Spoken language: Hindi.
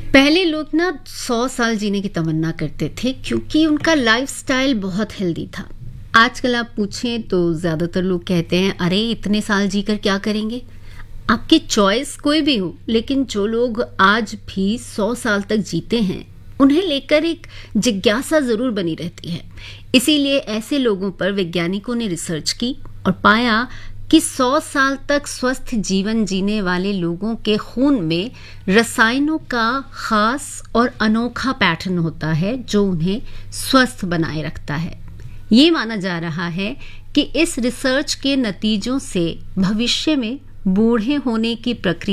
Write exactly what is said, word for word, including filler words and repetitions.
पहले लोग ना सौ साल जीने की तमन्ना करते थे क्योंकि उनका लाइफस्टाइल बहुत हेल्दी था। आजकल आप पूछें तो ज्यादातर लोग कहते हैं अरे इतने साल जीकर क्या करेंगे। आपकी चॉइस कोई भी हो, लेकिन जो लोग आज भी सौ साल तक जीते हैं उन्हें लेकर एक जिज्ञासा जरूर बनी रहती है। इसीलिए ऐसे लोगों पर वैज्ञानिकों ने रिसर्च की और पाया कि सौ साल तक स्वस्थ जीवन जीने वाले लोगों के खून में रसायनों का खास और अनोखा पैटर्न होता है जो उन्हें स्वस्थ बनाए रखता है। ये माना जा रहा है कि इस रिसर्च के नतीजों से भविष्य में बूढ़े होने की प्रक्रिया